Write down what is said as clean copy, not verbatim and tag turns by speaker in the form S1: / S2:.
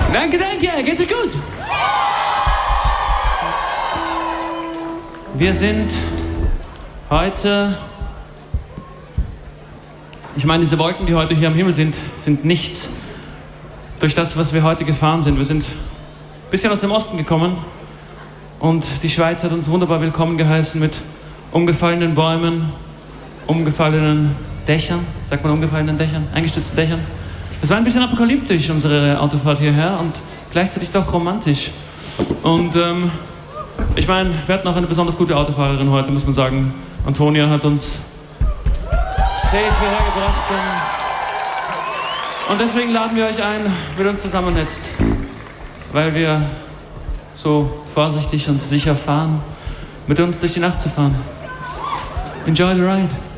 S1: Danke, geht's euch gut? Wir sind heute... Ich meine, diese Wolken, die heute hier am Himmel sind nichts durch das, was wir heute gefahren sind. Wir sind ein bisschen aus dem Osten gekommen und die Schweiz hat uns wunderbar willkommen geheißen mit umgefallenen Bäumen, umgefallenen Dächern, sagt man umgefallenen Dächern, eingestürzten Dächern. Es war ein bisschen apokalyptisch, unsere Autofahrt hierher, und gleichzeitig doch romantisch. Und ich meine, wir hatten auch eine besonders gute Autofahrerin heute, muss man sagen. Antonia hat uns safe hierher gebracht. Und deswegen laden wir euch ein, mit uns zusammen jetzt, weil wir so vorsichtig und sicher fahren, mit uns durch die Nacht zu fahren. Enjoy the ride.